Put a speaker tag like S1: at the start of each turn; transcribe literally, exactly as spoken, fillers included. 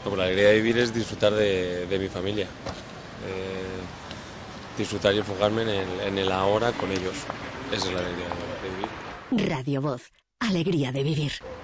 S1: Como la alegría de vivir es disfrutar de, de mi familia, eh, disfrutar y enfocarme en el, en el ahora con ellos. Esa es la alegría de, de vivir.
S2: Radio Voz, alegría de vivir.